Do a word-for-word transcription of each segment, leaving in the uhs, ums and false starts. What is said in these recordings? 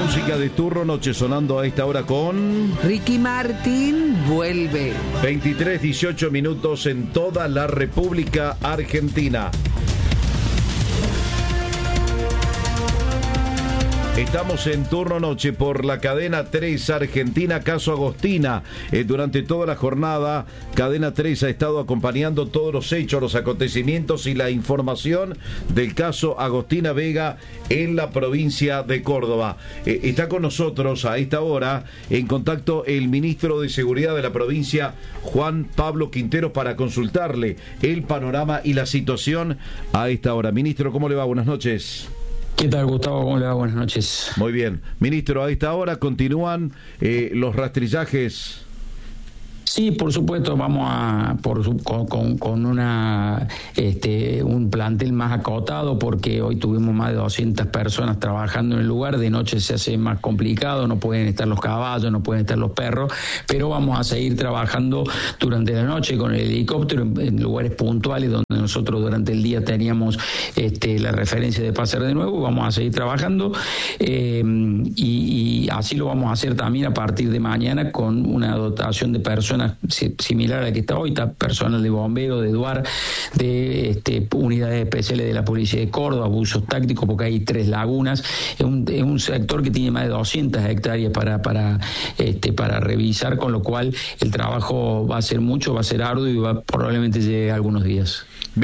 música de Turno Noche sonando a esta hora con... Ricky Martin vuelve. veintitrés, dieciocho minutos en toda la República Argentina. Estamos en Turno Noche por la Cadena tres Argentina, caso Agostina. Eh, durante toda la jornada, Cadena tres ha estado acompañando todos los hechos, los acontecimientos y la información del caso Agostina Vega en la provincia de Córdoba. Eh, está con nosotros a esta hora en contacto el ministro de Seguridad de la provincia, Juan Pablo Quinteros, para consultarle el panorama y la situación a esta hora. Ministro, ¿cómo le va? Buenas noches. ¿Qué tal, Gustavo? ¿Cómo le va? Buenas noches. Muy bien. Ministro, a esta hora continúan eh, los rastrillajes. Sí, por supuesto, vamos a por con, con, con una este un plantel más acotado, porque hoy tuvimos más de doscientas personas trabajando en el lugar. De noche se hace más complicado, no pueden estar los caballos, no pueden estar los perros, pero vamos a seguir trabajando durante la noche con el helicóptero en, en lugares puntuales donde nosotros durante el día teníamos este la referencia de pasar de nuevo. Vamos a seguir trabajando eh, y, y así lo vamos a hacer también a partir de mañana con una dotación de personas similar a la que está hoy. Está personal de bombero, de DUAR, de este, unidades especiales de la policía de Córdoba, buzos tácticos, porque hay tres lagunas. Es un, es un sector que tiene más de doscientas hectáreas para para este para revisar, con lo cual el trabajo va a ser mucho, va a ser arduo y va probablemente llegue algunos días.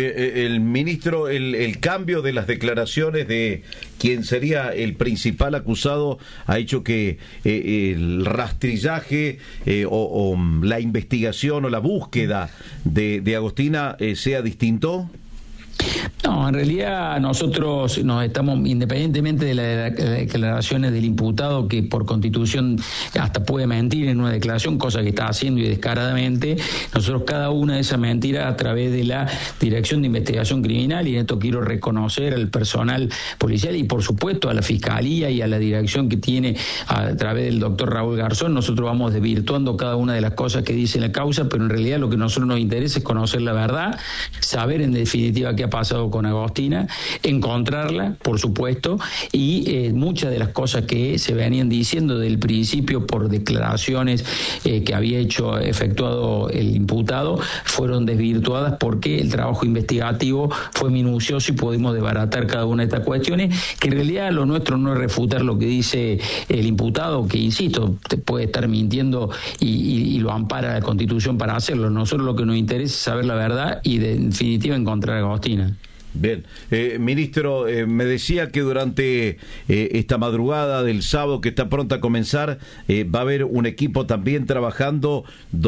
El ministro, el, el cambio de las declaraciones de quien sería el principal acusado ha hecho que eh, el rastrillaje eh, o, o la investigación o la búsqueda de, de Agostina eh, sea distinto. No, en realidad nosotros nos estamos, independientemente de las declaraciones del imputado, que por constitución hasta puede mentir en una declaración, cosa que está haciendo y descaradamente, nosotros cada una de esas mentiras a través de la Dirección de Investigación Criminal, y en esto quiero reconocer al personal policial y por supuesto a la Fiscalía y a la dirección que tiene a través del doctor Raúl Garzón, nosotros vamos desvirtuando cada una de las cosas que dice la causa, pero en realidad lo que a nosotros nos interesa es conocer la verdad, saber en definitiva qué ha pasado con Agostina, encontrarla, por supuesto, y eh, muchas de las cosas que se venían diciendo del principio por declaraciones eh, que había hecho, efectuado el imputado, fueron desvirtuadas porque el trabajo investigativo fue minucioso y pudimos desbaratar cada una de estas cuestiones, que en realidad lo nuestro no es refutar lo que dice el imputado, que insisto, te puede estar mintiendo y, y, y lo ampara la Constitución para hacerlo. Nosotros lo que nos interesa es saber la verdad y de, en definitiva encontrar a Agostina. Bien, eh, ministro, eh, me decía que durante eh, esta madrugada del sábado que está pronta a comenzar, eh, va a haber un equipo también trabajando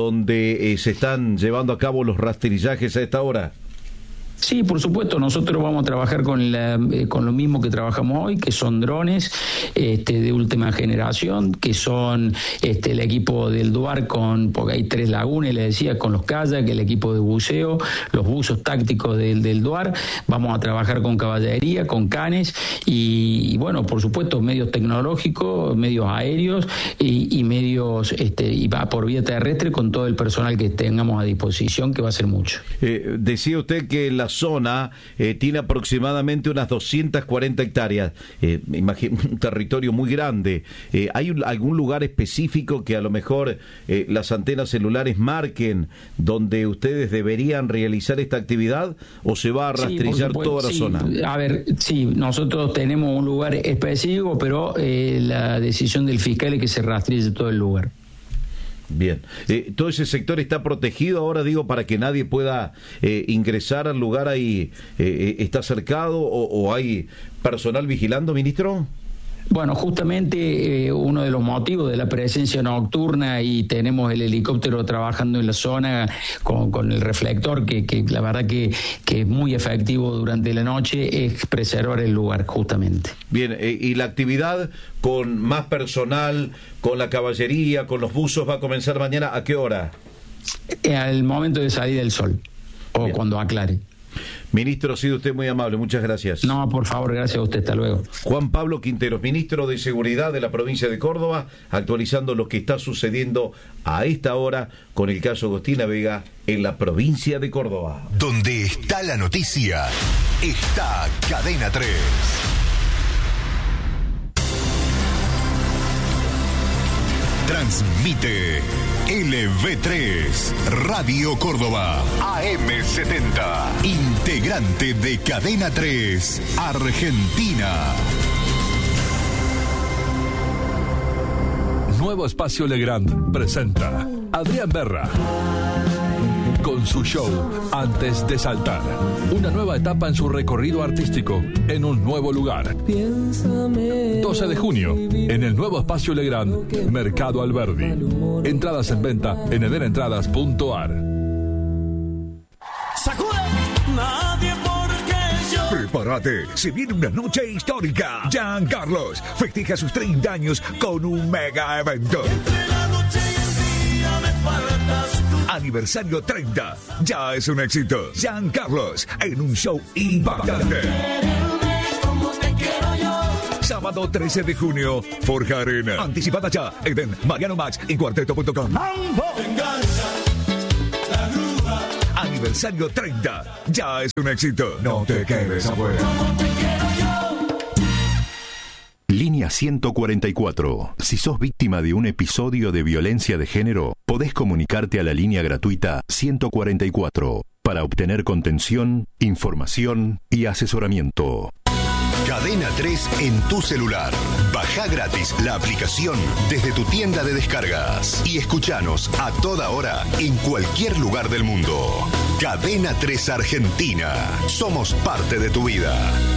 donde eh, se están llevando a cabo los rastrillajes a esta hora. Sí, por supuesto, nosotros vamos a trabajar con la, eh, con lo mismo que trabajamos hoy, que son drones este, de última generación, que son este, el equipo del DUAR, con, porque hay tres lagunas, le decía, con los kayak, el equipo de buceo, los buzos tácticos del, del DUAR. Vamos a trabajar con caballería, con canes y, y bueno, por supuesto, medios tecnológicos, medios aéreos y, y medios este, y va por vía terrestre con todo el personal que tengamos a disposición, que va a ser mucho. Eh, decía usted que la zona eh, tiene aproximadamente unas doscientas cuarenta hectáreas, eh, imagino un territorio muy grande. Eh, ¿hay un, algún lugar específico que a lo mejor eh, las antenas celulares marquen donde ustedes deberían realizar esta actividad, o se va a rastrillar sí, toda la sí. zona? A ver, sí, nosotros tenemos un lugar específico, pero eh, la decisión del fiscal es que se rastrille todo el lugar. Bien, eh, todo ese sector está protegido ahora, digo, para que nadie pueda eh, ingresar al lugar. Ahí eh, está cercado o, o hay personal vigilando, ministro. Bueno, justamente eh, uno de los motivos de la presencia nocturna, y tenemos el helicóptero trabajando en la zona con, con el reflector, que, que la verdad que, que es muy efectivo durante la noche, es preservar el lugar justamente. Bien, eh, y la actividad con más personal, con la caballería, con los buzos, va a comenzar mañana, ¿a qué hora? Eh, al momento de salir del sol, o Bien. Cuando aclare. Ministro, ha sido usted muy amable, muchas gracias. No, por favor, gracias a usted, hasta luego. Juan Pablo Quinteros, ministro de Seguridad de la provincia de Córdoba, actualizando lo que está sucediendo a esta hora con el caso Agostina Vega en la provincia de Córdoba. Donde está la noticia, está Cadena tres. Transmite L V tres, Radio Córdoba, A M setenta, integrante de Cadena tres, Argentina. Nuevo Espacio Legrand presenta Adrián Berra con su show Antes de Saltar. Una nueva etapa en su recorrido artístico en un nuevo lugar. doce de junio, en el Nuevo Espacio Legrand, Mercado Alberdi. Entradas en venta en ederentradas punto ar. Prepárate, se viene una noche histórica. Jean Carlos festeja sus treinta años con un mega evento. Aniversario treinta, ya es un éxito. Jean Carlos en un show impactante. Sábado trece de junio, Forja Arena. Anticipada ya, Eden, Mariano Max y cuarteto punto com. Aniversario treinta, ya es un éxito. No te quedes afuera. Línea ciento cuarenta y cuatro. Si sos víctima de un episodio de violencia de género, podés comunicarte a la línea gratuita ciento cuarenta y cuatro para obtener contención, información y asesoramiento. Cadena tres en tu celular. Baja gratis la aplicación desde tu tienda de descargas y escuchanos a toda hora en cualquier lugar del mundo. Cadena tres Argentina. Somos parte de tu vida.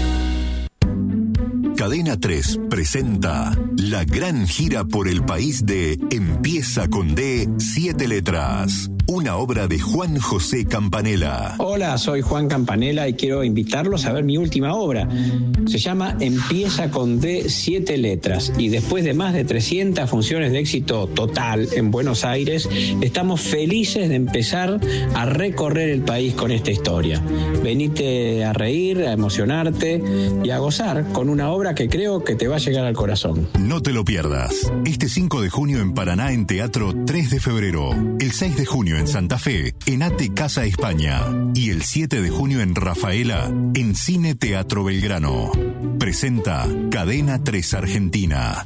Cadena tres presenta la gran gira por el país de Empieza con D, siete letras. Una obra de Juan José Campanella. Hola, soy Juan Campanella y quiero invitarlos a ver mi última obra. Se llama Empieza con D, siete letras. Y después de más de trescientas funciones de éxito total en Buenos Aires, estamos felices de empezar a recorrer el país con esta historia. Venite a reír, a emocionarte y a gozar con una obra que creo que te va a llegar al corazón. No te lo pierdas. Este cinco de junio en Paraná en Teatro tres de febrero. El seis de junio en Santa Fe, en Ate Casa España. Y el siete de junio en Rafaela, en Cine Teatro Belgrano. Presenta Cadena tres Argentina.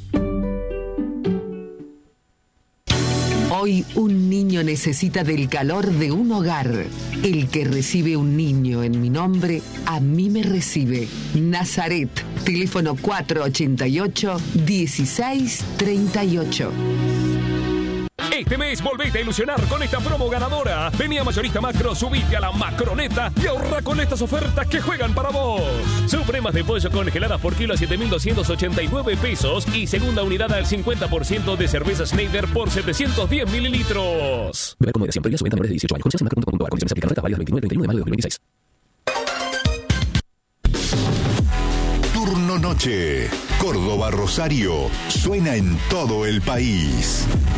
Hoy un niño necesita del calor de un hogar. El que recibe un niño en mi nombre, a mí me recibe. Nazaret, teléfono cuatro ochenta y ocho, dieciséis treinta y ocho. Este mes volvete a ilusionar con esta promo ganadora. Vení a Mayorista Macro, subite a la Macroneta y ahorra con estas ofertas que juegan para vos. Supremas de pollo congeladas por kilo a siete mil doscientos ochenta y nueve pesos y segunda unidad al cincuenta por ciento de cerveza Schneider por setecientos diez mililitros. Beber con moderación, previa su venta menores de dieciocho años. Condiciones en macro punto com punto ar. Condiciones aplican. Oferta válida del veintinueve al treinta y uno de mayo de dos mil veintiséis. Turno noche. Córdoba Rosario suena en todo el país.